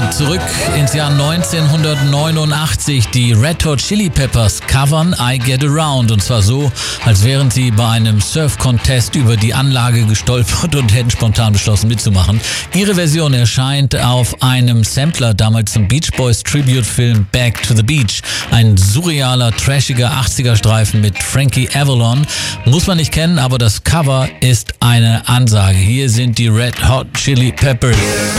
Zurück ins Jahr 1989. Die Red Hot Chili Peppers covern I Get Around. Und zwar so, als wären sie bei einem Surf-Contest über die Anlage gestolpert und hätten spontan beschlossen mitzumachen. Ihre Version erscheint auf einem Sampler damals zum Beach Boys Tribute-Film Back to the Beach. Ein surrealer, trashiger 80er-Streifen mit Frankie Avalon. Muss man nicht kennen, aber das Cover ist eine Ansage. Hier sind die Red Hot Chili Peppers.